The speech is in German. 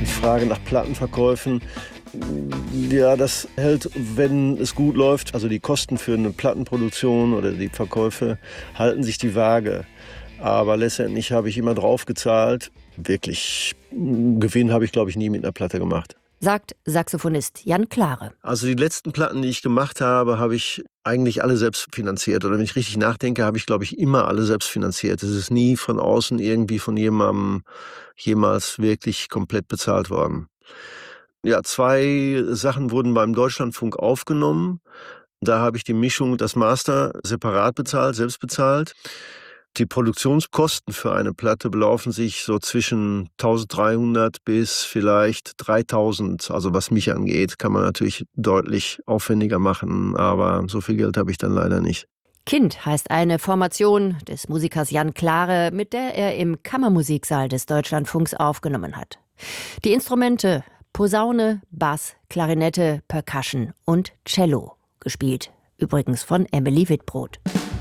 Die Frage nach Plattenverkäufen, ja, das hält, wenn es gut läuft. Also die Kosten für eine Plattenproduktion oder die Verkäufe halten sich die Waage. Aber letztendlich habe ich immer drauf gezahlt. Wirklich Gewinn habe ich, glaube ich, nie mit einer Platte gemacht. Sagt Saxophonist Jan Klare. Also die letzten Platten, die ich gemacht habe, habe ich eigentlich alle selbst finanziert. Oder wenn ich richtig nachdenke, habe ich, glaube ich, immer alle selbst finanziert. Es ist nie von außen irgendwie von jemandem jemals wirklich komplett bezahlt worden. Ja, 2 Sachen wurden beim Deutschlandfunk aufgenommen. Da habe ich die Mischung, das Master separat bezahlt, selbst bezahlt. Die Produktionskosten für eine Platte belaufen sich so zwischen 1.300 bis vielleicht 3.000. Also was mich angeht, kann man natürlich deutlich aufwendiger machen, aber so viel Geld habe ich dann leider nicht. Kind heißt eine Formation des Musikers Jan Klare, mit der er im Kammermusiksaal des Deutschlandfunks aufgenommen hat. Die Instrumente Posaune, Bass, Klarinette, Percussion und Cello, gespielt übrigens von Emily Wittbrod.